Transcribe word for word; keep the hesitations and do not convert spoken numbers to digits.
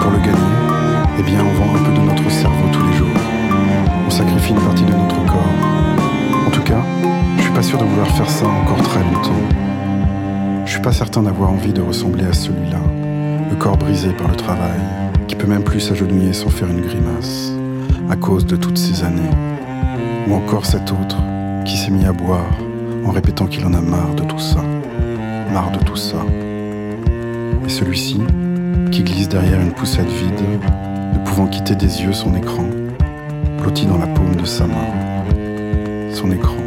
pour le gagner, eh bien on vend un peu de notre cerveau tous les jours. On sacrifie une partie de notre corps. En tout cas, je suis pas sûr de vouloir faire ça encore très longtemps. Je suis pas certain d'avoir envie de ressembler à celui-là, le corps brisé par le travail, qui peut même plus s'agenouiller sans faire une grimace, à cause de toutes ces années. Ou encore cet autre, qui s'est mis à boire, en répétant qu'il en a marre de tout ça, marre de tout ça. Et celui-ci, qui glisse derrière une poussette vide, ne pouvant quitter des yeux son écran, blotti dans la paume de sa main. Son écran.